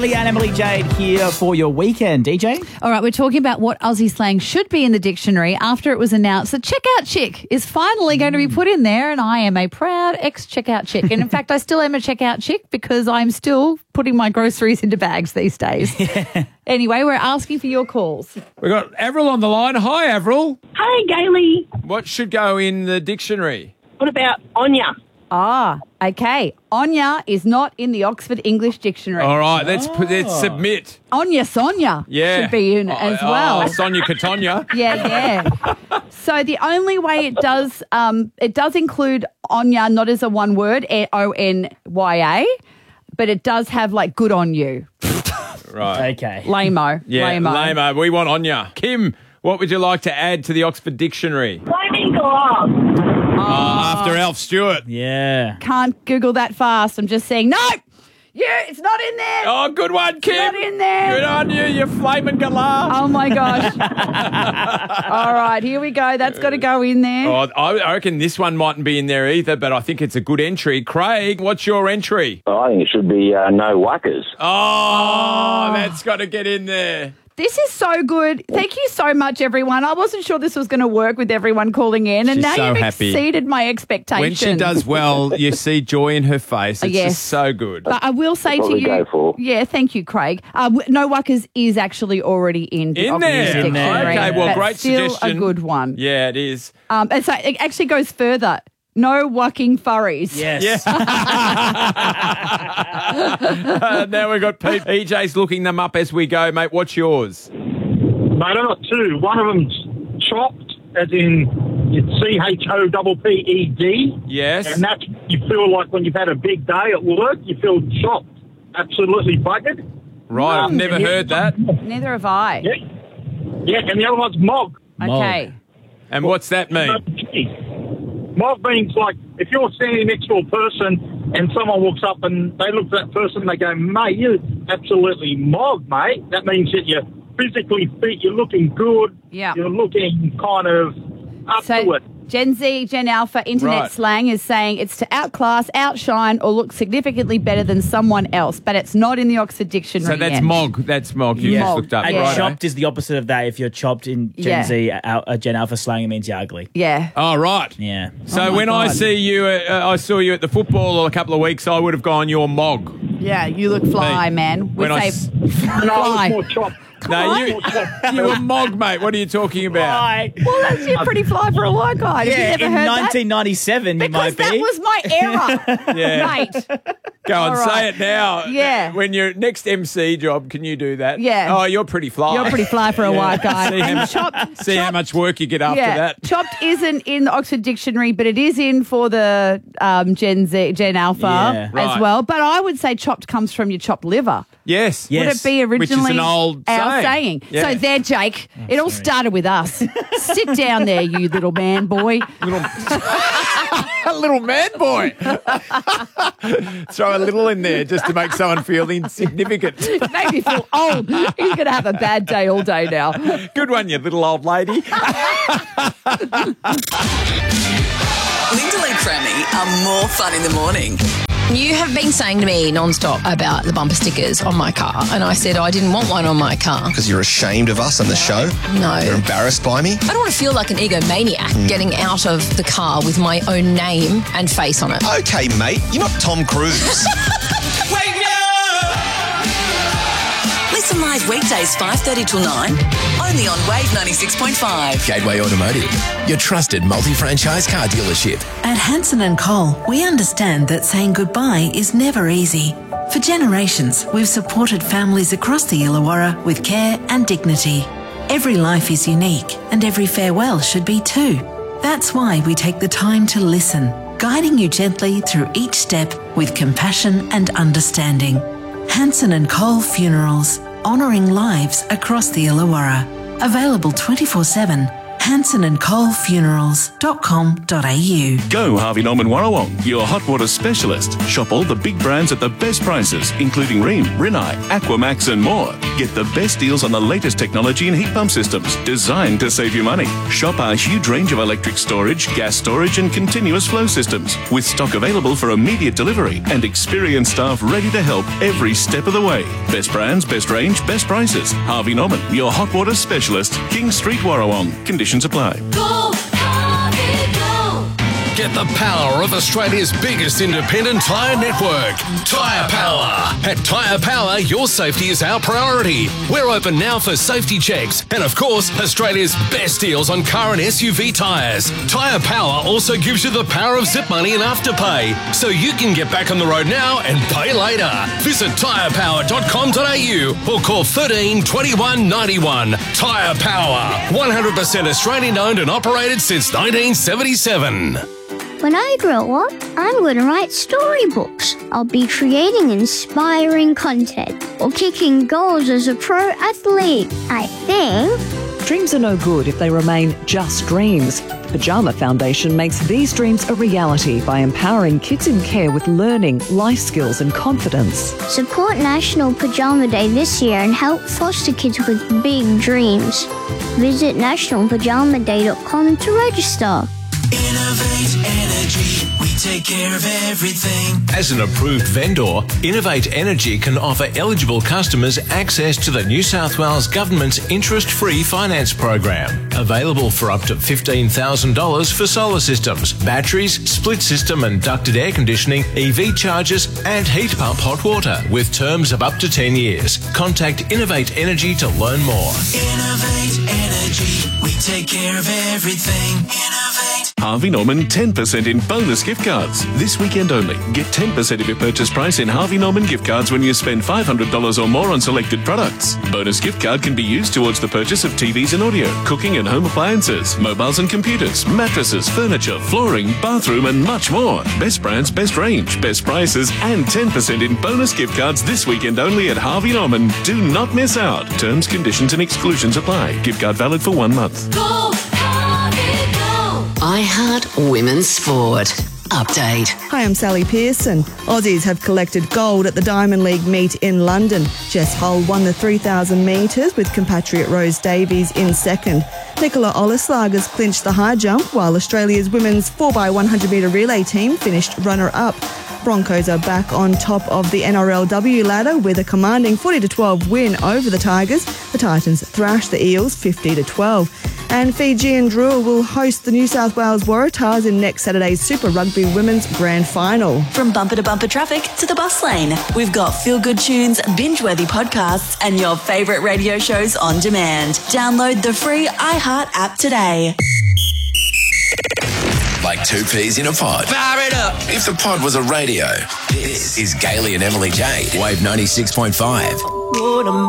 Leanne, Emily, Jade here for your weekend. DJ? All right, we're talking about what Aussie slang should be in the dictionary after it was announced that checkout chick is finally going to be put in there, and I am a proud ex-checkout chick. And in fact, I still am a checkout chick because I'm still putting my groceries into bags these days. Yeah. Anyway, we're asking for your calls. We've got Avril on the line. Hi, Avril. Hi, Gailey. What should go in the dictionary? What about Onya? Ah, okay. Onya is not in the Oxford English Dictionary. All right, let's submit. Onya Sonya should be in as well. Sonia Katonya. Yeah. So the only way it does include Onya not as a one word, Onya, but it does have like good on you. Right. Okay. Lame-o. Yeah, lame-o. We want Onya. Kim, what would you like to add to the Oxford Dictionary? Flaming glove. After Alf Stewart. Yeah. Can't Google that fast. I'm just saying, no! Yeah, it's not in there. Oh, good one, Kim. Not in there. Good on you flaming galah. Oh, my gosh. All right, here we go. That's got to go in there. Oh, I reckon this one mightn't be in there either, but I think it's a good entry. Craig, what's your entry? I think it should be no whackers. Oh, that's got to get in there. This is so good. Thank you so much, everyone. I wasn't sure this was going to work with everyone calling in, and She's now so you've happy. exceeded my expectations. When she does well, you see joy in her face. It's Yes. just so good. But I will say That's to what we you, go for. yeah, thank you, Craig. No Wuckers is actually already in the In Oxford there. Dictionary. Okay, well, That's great still suggestion. a good one. Yeah, it is. And so it actually goes further. No wucking furries. Yes. Now we've got Pete. EJ's looking them up as we go, mate. What's yours? Mate, I've got two. One of them's chopped, as in it's CHOPPED. Yes. And that's, you feel like when you've had a big day at work, you feel chopped, absolutely buggered. Right, I've never heard that. Neither have I. Yeah, and the other one's mog. Okay. And what's that mean? Mog means like if you're standing next to a person and someone walks up and they look at that person and they go, mate, you're absolutely mog, mate. That means that you're physically fit, you're looking good, Yeah. you're looking kind of up to So it. Gen Z, Gen Alpha, internet Right. slang is saying it's to outclass, outshine, or look significantly better than someone else, but it's not in the Oxford Dictionary So that's yet. mog. That's mog. You just Mog. looked up. And Yeah. Right, chopped is the opposite of that. If you're chopped in Gen Yeah. Z, Gen Alpha slang, it means you're ugly. Yeah. Oh, right. Yeah. So Oh my when I God. see you, I saw you at the football a couple of weeks, I would have gone, you're mog. Yeah, you look fly, Mate, man. We when I say s- No, fly. it's more chopped. No, you were mog, mate. What are you talking about? Well, that's you're pretty fly for a white guy. Have Yeah, you never in heard 1997, you that? Because might be. that was my era, Yeah. mate. Go on, All say right. it now. Yeah. When your next MC job, can you do that? Yeah. Oh, you're pretty fly. You're pretty fly for a white guy. See how And much- chopped, See how much work you get after that. Chopped isn't in the Oxford Dictionary, but it is in for the Gen Z, Gen Alpha Yeah. as Right. well. But I would say chopped comes from your chopped liver. Yes. Yeah. Would it be Which is originally an old our saying. saying? Yeah. So there, Jake, it all started with us. Sit down there, you little man boy. A little man boy. Throw a little in there just to make someone feel insignificant. Made me feel old. He's going to have a bad day all day now. Good one, you little old lady. Linda Lee Crammy are more fun in the morning. You have been saying to me non-stop about the bumper stickers on my car, and I said I didn't want one on my car. Because you're ashamed of us on the show? No. You're embarrassed by me? I don't want to feel like an egomaniac getting out of the car with my own name and face on it. Okay, mate, you're not Tom Cruise. Listen live weekdays 5:30 till 9, only on Wave 96.5. Gateway Automotive, your trusted multi-franchise car dealership. At Hanson & Cole, we understand that saying goodbye is never easy. For generations, we've supported families across the Illawarra with care and dignity. Every life is unique, and every farewell should be too. That's why we take the time to listen, guiding you gently through each step with compassion and understanding. Hanson & Cole Funerals, honouring lives across the Illawarra. Available 24/7. hansonandcolefunerals.com.au. Go Harvey Norman Warrawong, your hot water specialist. Shop all the big brands at the best prices, including Rheem, Rinnai, Aquamax and more. Get the best deals on the latest technology in heat pump systems designed to save you money. Shop our huge range of electric storage, gas storage and continuous flow systems with stock available for immediate delivery and experienced staff ready to help every step of the way. Best brands, best range, best prices. Harvey Norman, your hot water specialist. King Street, Warrawong. Conditions apply. Go, Harvey, go! Get the power of Australia's biggest independent tyre network, Tyre Power. At Tyre Power, your safety is our priority. We're open now for safety checks and, of course, Australia's best deals on car and SUV tyres. Tyre Power also gives you the power of zip money and afterpay, so you can get back on the road now and pay later. Visit tyrepower.com.au or call 13 21 91. Tyre Power, 100% Australian owned and operated since 1977. When I grow up, I'm going to write storybooks. I'll be creating inspiring content or kicking goals as a pro athlete, I think. Dreams are no good if they remain just dreams. Pyjama Foundation makes these dreams a reality by empowering kids in care with learning, life skills and confidence. Support National Pyjama Day this year and help foster kids with big dreams. Visit nationalpajamaday.com to register. Innovate Energy, we take care of everything. As an approved vendor, Innovate Energy can offer eligible customers access to the New South Wales Government's interest-free finance program. Available for up to $15,000 for solar systems, batteries, split system and ducted air conditioning, EV chargers and heat pump hot water with terms of up to 10 years. Contact Innovate Energy to learn more. Innovate Energy, we take care of everything. Innovate. Harvey Norman 10% in bonus gift cards. This weekend only. Get 10% of your purchase price in Harvey Norman gift cards when you spend $500 or more on selected products. Bonus gift card can be used towards the purchase of TVs and audio, cooking and home appliances, mobiles and computers, mattresses, furniture, flooring, bathroom and much more. Best brands, best range, best prices and 10% in bonus gift cards this weekend only at Harvey Norman. Do not miss out. Terms, conditions and exclusions apply. Gift card valid for 1 month. Go, Harvey, go! I Heart Women's Sport. Update. Hi, I'm Sally Pearson. Aussies have collected gold at the Diamond League meet in London. Jess Hull won the 3,000 metres with compatriot Rose Davies in second. Nicola Olaslagers clinched the high jump, while Australia's women's 4x100 metre relay team finished runner-up. Broncos are back on top of the NRLW ladder with a commanding 40-12 win over the Tigers. The Titans thrashed the Eels 50-12. And Fijian Drua will host the New South Wales Waratahs in next Saturday's Super Rugby Women's Grand Final. From bumper to bumper traffic to the bus lane, we've got feel-good tunes, binge-worthy podcasts and your favourite radio shows on demand. Download the free iHeart app today. Like two peas in a pod. Fire it up. If the pod was a radio, this is Gailey and Emily Jade. Wave 96.5.